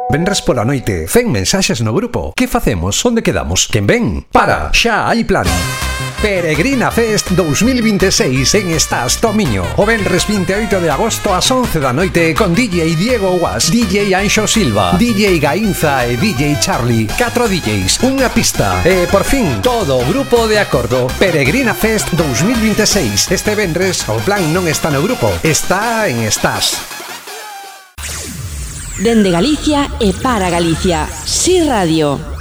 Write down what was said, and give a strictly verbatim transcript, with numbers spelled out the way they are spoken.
Venres pola noite, cen mensaxes no grupo. Que facemos? Onde quedamos? Quen ven? Para, xa hai plan. Peregrina Fest dous mil vinte e seis en Estás Tomiño. O venres vinte e oito de agosto ás once da noite con D J Diego Guas, D J Anxo Silva, D J Gainza e D J Charlie. Catro D Js, unha pista. E por fin, todo o grupo de acordo. Peregrina Fest dous mil vinte e seis. Este venres o plan non está no grupo, está en Estás. Dende Galicia e para Galicia, Si Radio.